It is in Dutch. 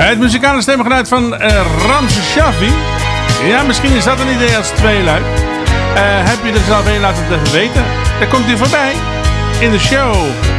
Het muzikale stemgeluid van Ramses Shaffi. Ja, misschien is dat een idee als tweeluik. Heb je er zelf een, laat het even weten. Dan komt hij voorbij in de show.